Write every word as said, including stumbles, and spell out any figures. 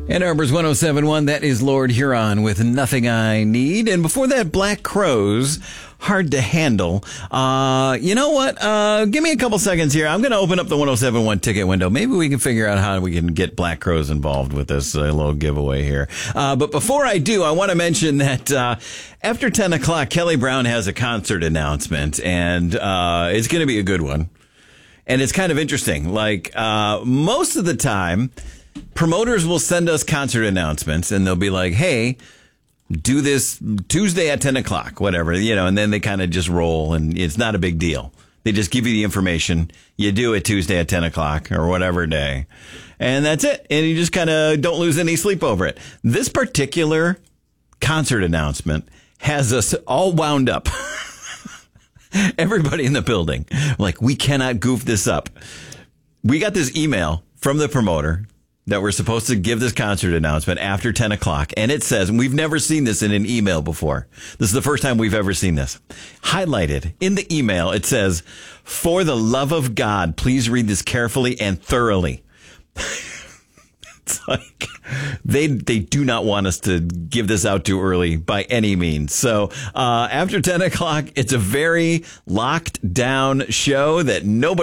Ann Arbor's one oh seven point one, that is Lord Huron with Nothing I Need. And before that, Black Crowes, Hard to Handle. Uh, you know what? Uh, give me a couple seconds here. I'm going to open up the one oh seven point one ticket window. Maybe we can figure out how we can get Black Crowes involved with this uh, little giveaway here. Uh, but before I do, I want to mention that uh, after ten o'clock, Kelly Brown has a concert announcement, and uh, it's going to be a good one. And it's kind of interesting. Like, uh, most of the time, promoters will send us concert announcements and they'll be like, hey, do this Tuesday at ten o'clock, whatever, you know, and then they kind of just roll and it's not a big deal. They just give you the information. You do it Tuesday at ten o'clock or whatever day. And that's it. And you just kind of don't lose any sleep over it. This particular concert announcement has us all wound up. Everybody in the building, like, we cannot goof this up. We got this email from the promoter that we're supposed to give this concert announcement after ten o'clock. And it says, and we've never seen this in an email before. This is the first time we've ever seen this. Highlighted in the email, it says, for the love of God, please read this carefully and thoroughly. It's like they they do not want us to give this out too early by any means. So uh, after ten o'clock, it's a very locked down show that nobody